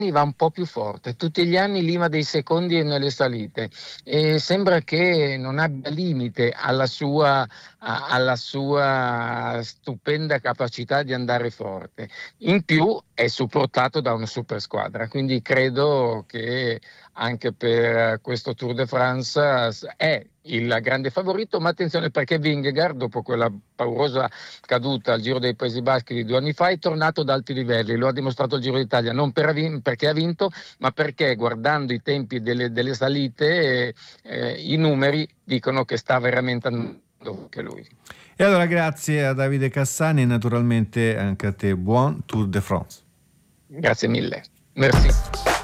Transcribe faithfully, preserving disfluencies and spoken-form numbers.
va un po' più forte, tutti gli anni lima dei secondi e nelle salite, e sembra che non abbia limite alla sua, a- alla sua stupenda capacità di andare forte. In più è supportato da una super squadra, quindi credo che anche per questo Tour de France è il grande favorito, ma attenzione perché Vingegaard, dopo quella paurosa caduta al Giro dei Paesi Baschi di due anni fa, è tornato ad alti livelli, lo ha dimostrato il Giro d'Italia, non per avin- perché ha vinto, ma perché guardando i tempi delle, delle salite, eh, i numeri dicono che sta veramente andando anche lui. E allora grazie a Davide Cassani e naturalmente anche a te, buon Tour de France. Grazie mille. Merci.